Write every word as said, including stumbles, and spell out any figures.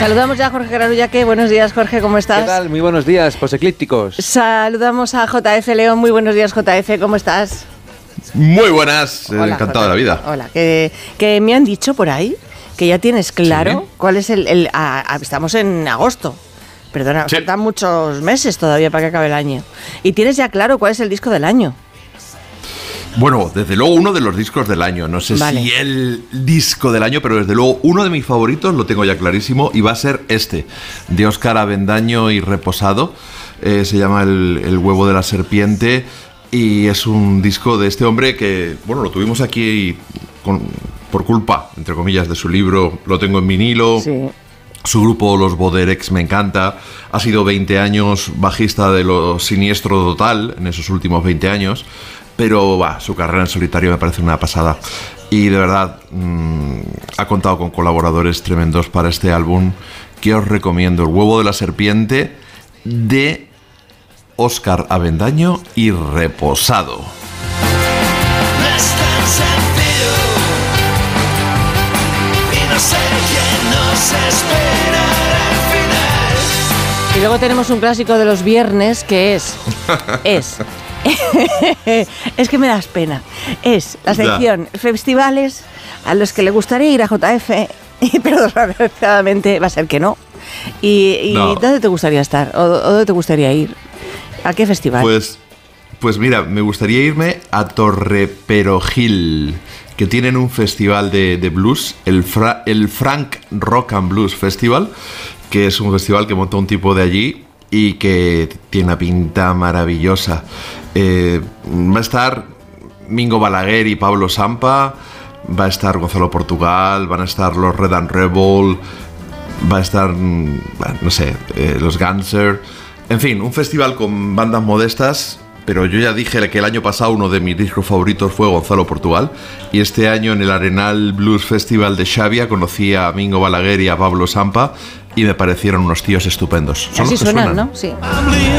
Saludamos ya a Jorge Granullaque. Buenos días, Jorge, ¿cómo estás? ¿Qué tal? Muy buenos días, poseclípticos. Saludamos a J F León. Muy buenos días, J F, ¿cómo estás? Muy buenas, Hola, encantado J F. de la vida. Hola, que, que me han dicho por ahí que ya tienes claro ¿Sí? cuál es el... el a, a, estamos en agosto. Perdona, sí. faltan muchos meses todavía para que acabe el año. Y tienes ya claro cuál es el disco del año. Bueno, desde luego uno de los discos del año. No sé vale. si el disco del año, pero desde luego uno de mis favoritos, lo tengo ya clarísimo, y va a ser este, de Óscar Avendaño y Reposado. Eh, se llama el, el huevo de la serpiente, y es un disco de este hombre que, bueno, lo tuvimos aquí con, por culpa, entre comillas, de su libro. Lo tengo en vinilo. Sí. Su grupo, los Boderex, me encanta. Ha sido veinte años bajista de lo Siniestro Total, en esos últimos veinte años. Pero bah, su carrera en solitario me parece una pasada. Y de verdad, mmm, ha contado con colaboradores tremendos para este álbum, que os recomiendo. El huevo de la serpiente, de Óscar Avendaño y Reposado. No es tan sencillo, y no sé quién nos espera al final. Y luego tenemos un clásico de los viernes, que es... es... es que me das pena. Es la sección ya. Festivales a los que le gustaría ir a J F, pero desgraciadamente va a ser que no. ¿Y, y no. dónde te gustaría estar? ¿O dónde te gustaría ir? ¿A qué festival? Pues, pues mira, me gustaría irme a Torreperogil, que tienen un festival de, de blues, el, Fra, el Frank Rock and Blues Festival, que es un festival que monta un tipo de allí y que tiene una pinta maravillosa. Eh, va a estar Mingo Balaguer y Pablo Sampa, va a estar Gonzalo Portugal, van a estar los Red and Rebel, va a estar, no sé, eh, los Ganser. En fin, un festival con bandas modestas, pero yo ya dije que el año pasado uno de mis discos favoritos fue Gonzalo Portugal, y este año en el Arenal Blues Festival de Xavia conocí a Mingo Balaguer y a Pablo Sampa, y me parecieron unos tíos estupendos. Así suenan, suenan, ¿no? Sí.